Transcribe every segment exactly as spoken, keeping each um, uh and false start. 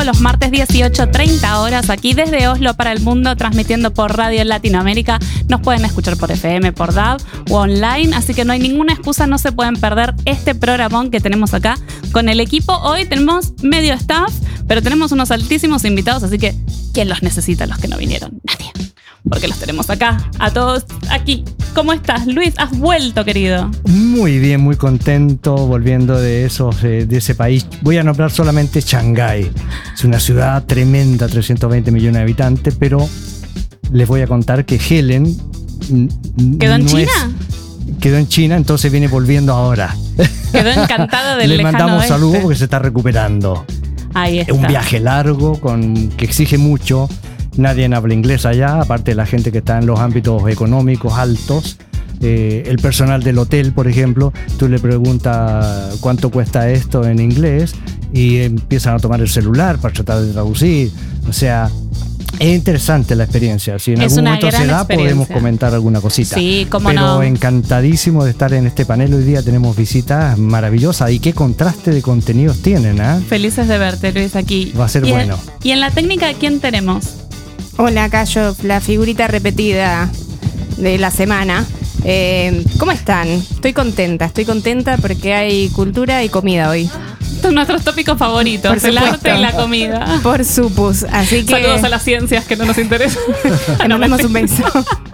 Los martes dieciocho treinta horas aquí desde Oslo para el mundo, transmitiendo por Radio Latinoamérica. Nos pueden escuchar por F M, por D A B o online, así que no hay ninguna excusa, no se pueden perder este programón que tenemos acá con el equipo. Hoy tenemos medio staff, pero tenemos unos altísimos invitados, así que ¿quién los necesita los que no vinieron? Nadie, porque los tenemos acá, a todos aquí. ¿Cómo estás, Luis? ¿Has vuelto, querido? Muy bien, muy contento volviendo de, esos, de ese país. Voy a nombrar solamente Shanghái. Es una ciudad tremenda, trescientos veinte millones de habitantes, pero les voy a contar que Helen... ¿Quedó en no China? Es, quedó en China, entonces viene volviendo ahora. Quedó encantada del Le lejano mandamos oeste. saludos porque se está recuperando. Ahí está. Es un viaje largo con, que exige mucho. Nadie habla inglés allá, aparte de la gente que está en los ámbitos económicos altos. Eh, el personal del hotel, por ejemplo, tú le preguntas cuánto cuesta esto en inglés y empiezan a tomar el celular para tratar de traducir. O sea, es interesante la experiencia. Si en Es algún una momento gran se da, experiencia. podemos comentar alguna cosita. Sí, cómo Pero no. encantadísimo de estar en este panel. Hoy día tenemos visitas maravillosas. Y qué contraste de contenidos tienen, ¿eh? Felices de verte, Luis, aquí. Va a ser y bueno. En, y en la técnica, ¿quién tenemos? Hola, acá yo, la figurita repetida de la semana. Eh, ¿Cómo están? Estoy contenta, estoy contenta porque hay cultura y comida hoy. Son nuestros tópicos favoritos, Por el supuesto. arte y la comida. Por supus, así que... Saludos a las ciencias que no nos interesan. Te mandamos un beso.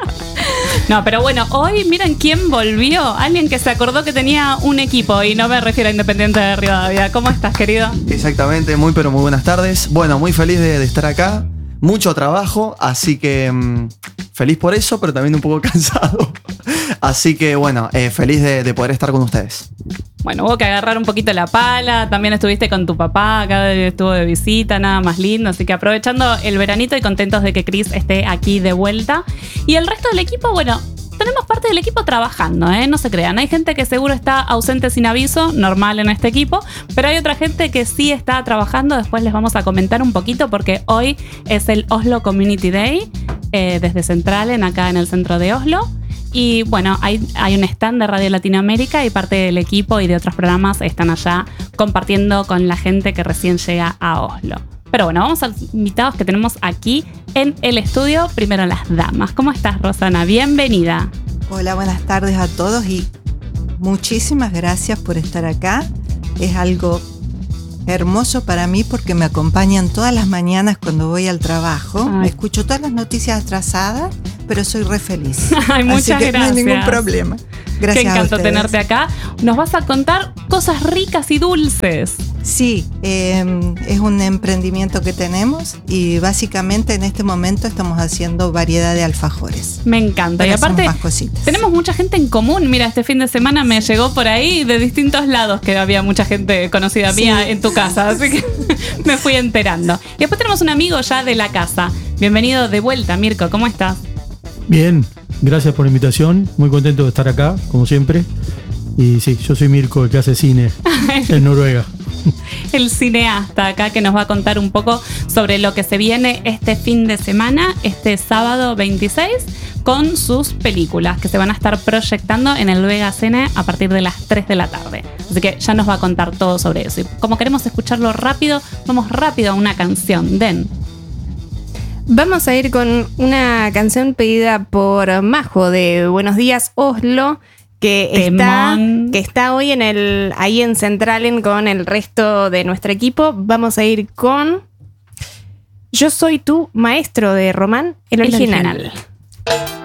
No, pero bueno, hoy miren quién volvió. Alguien que se acordó que tenía un equipo, y no me refiero a Independiente de Rivadavia. ¿Cómo estás, querido? Exactamente, muy pero muy buenas tardes. Bueno, muy feliz de, de estar acá. Mucho trabajo, así que mmm, feliz por eso, pero también un poco cansado. Así que bueno, eh, feliz de, de poder estar con ustedes. Bueno, hubo que agarrar un poquito la pala. También estuviste con tu papá, acá estuvo de visita, nada más lindo. Así que aprovechando el veranito y contentos de que Chris esté aquí de vuelta. Y el resto del equipo, bueno, tenemos parte del equipo trabajando, ¿eh? No se crean. Hay gente que seguro está ausente sin aviso, normal en este equipo, pero hay otra gente que sí está trabajando. Después les vamos a comentar un poquito porque hoy es el Oslo Community Day, eh, desde Centralen, acá en el centro de Oslo. Y bueno, hay, hay un stand de Radio Latinoamérica y parte del equipo y de otros programas están allá compartiendo con la gente que recién llega a Oslo. Pero bueno, vamos a los invitados que tenemos aquí en el estudio. Primero las damas. ¿Cómo estás, Rosana? Bienvenida. Hola, buenas tardes a todos y muchísimas gracias por estar acá. Es algo hermoso para mí porque me acompañan todas las mañanas cuando voy al trabajo. Ay. Me escucho todas las noticias atrasadas, pero soy re feliz. Ay, muchas Así que gracias. no hay ningún problema. Gracias. Qué a encanto ustedes. tenerte acá. Nos vas a contar cosas ricas y dulces. Sí, eh, es un emprendimiento que tenemos y básicamente en este momento estamos haciendo variedad de alfajores. Me encanta. Pero Y aparte, hacemos más cositas. tenemos mucha gente en común. Mira, este fin de semana me llegó por ahí de distintos lados que había mucha gente conocida Sí. mía en tu casa. Así que me fui enterando. Y después tenemos un amigo ya de la casa. Bienvenido de vuelta, Mirko. ¿Cómo estás? Bien, gracias por la invitación. Muy contento de estar acá, como siempre. Y sí, yo soy Mirko, el que hace cine en Noruega. El cineasta acá que nos va a contar un poco sobre lo que se viene este fin de semana, este sábado veintiséis, con sus películas que se van a estar proyectando en el Vega Cine a partir de las tres de la tarde. Así que ya nos va a contar todo sobre eso. Y como queremos escucharlo rápido, vamos rápido a una canción. Den. Vamos a ir con una canción pedida por Majo de Buenos Días Oslo, que está, Temón. que está hoy en el, ahí en Centralen con el resto de nuestro equipo. Vamos a ir con Yo soy tu maestro de Román, el El original. original.